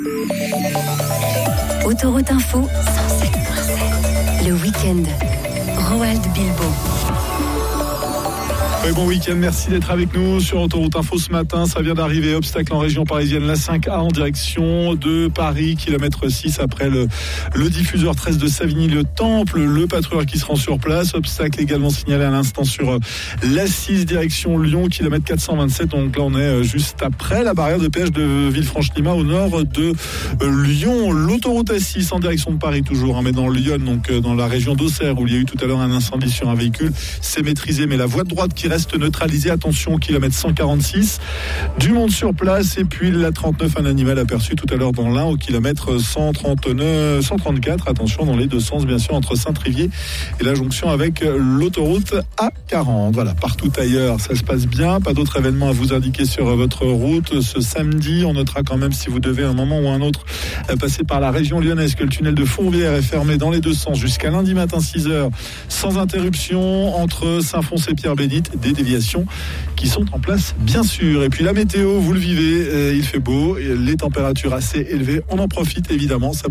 Autoroute Info 107.7. Le week-end. Roald Bilbo. Oui, bon week-end, merci d'être avec nous sur Autoroute Info ce matin. Ça vient d'arriver, obstacle en région parisienne, la 5A en direction de Paris, kilomètre 6 après le diffuseur 13 de Savigny-le-Temple, le patrouilleur qui se rend sur place. Obstacle également signalé à l'instant sur la 6 direction Lyon, kilomètre 427. Donc là on est juste après la barrière de péage de Villefranche-Lima au nord de Lyon. L'autoroute A6 en direction de Paris toujours, mais dans Lyon, donc dans la région d'Auxerre où il y a eu tout à l'heure un incendie sur un véhicule. C'est maîtrisé, mais la voie de droite qui reste neutralisée, attention, kilomètre 146, du monde sur place. Et puis la 39, un animal aperçu tout à l'heure dans l'Ain au kilomètre 134, attention dans les deux sens bien sûr, entre Saint-Trivier et la jonction avec l'autoroute A40. Voilà, partout ailleurs ça se passe bien, pas d'autres événements à vous indiquer sur votre route ce samedi. On notera quand même, si vous devez à un moment ou un autre passer par la région lyonnaise, que le tunnel de Fourvière est fermé dans les deux sens jusqu'à lundi matin 6h sans interruption entre Saint-Fons et Pierre-Bénite. Des déviations qui sont en place bien sûr. Et puis la météo, vous le vivez, il fait beau, les températures assez élevées, on en profite évidemment. Ça